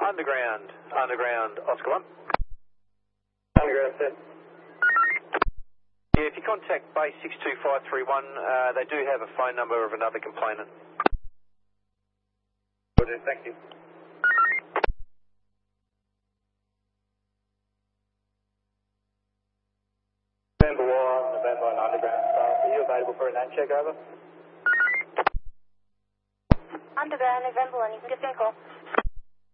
Underground, Oscar 1. Underground, sir. Yeah, if you contact base 62531, they do have a phone number of another complainant. Will do, thank you. November 1, November and Underground staff. Are you available for a name check, over? Underground, November 1, you can give me a call.